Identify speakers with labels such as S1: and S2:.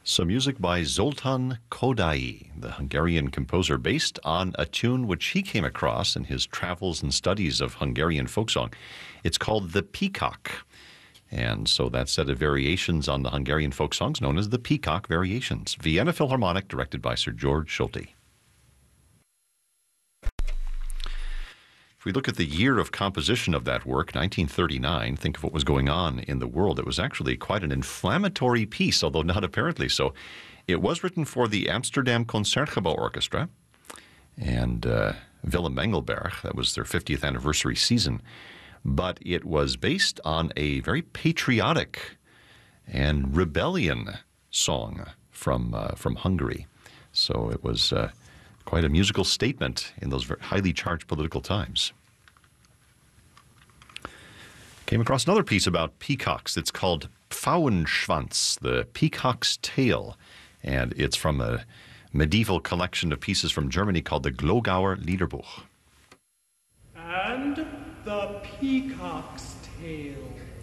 S1: Some music by Zoltán Kodály, the Hungarian composer, based on a tune which he came across in his travels and studies of Hungarian folk song. It's called The Peacock. And so that set of variations on the Hungarian folk songs known as the Peacock Variations. Vienna Philharmonic, directed by Sir George Schulte. If we look at the year of composition of that work, 1939, think of what was going on in the world. It was actually quite an inflammatory piece, although not apparently so. It was written for the Amsterdam Concertgebouw Orchestra and Willem Engelberg. That was their 50th anniversary season. But it was based on a very patriotic and rebellion song from Hungary. So it was quite a musical statement in those very highly charged political times. Came across another piece about peacocks. It's called Pfauenschwanz, the Peacock's Tail. And it's from a medieval collection of pieces from Germany called the Glogauer Liederbuch.
S2: And the Peacock's Tail.